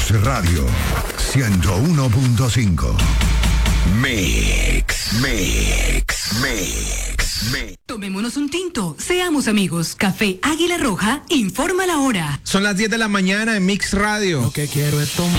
Mix Radio 101.5. Mix. Tomémonos un tinto, seamos amigos. Café Águila Roja informa la hora. Son las 10 de la mañana en Mix Radio. Lo que quiero es tomar.